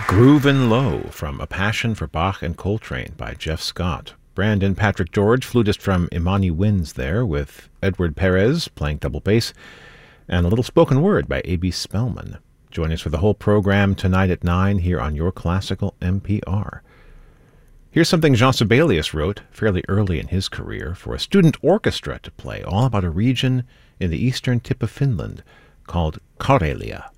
Groovin' Low from A Passion for Bach and Coltrane by Jeff Scott. Brandon Patrick George, flutist from Imani Winds there, with Edward Perez playing double bass, and a little spoken word by A.B. Spellman. Join us for the whole program tonight at 9 here on Your Classical NPR. Here's something Jean Sibelius wrote fairly early in his career for a student orchestra to play, all about a region in the eastern tip of Finland called Karelia.